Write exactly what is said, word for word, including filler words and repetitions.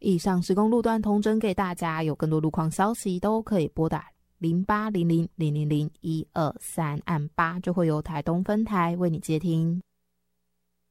以上施工路段通知给大家，有更多路况消息都可以拨打零八零零零零零一二三按八，就会由台东分台为你接听。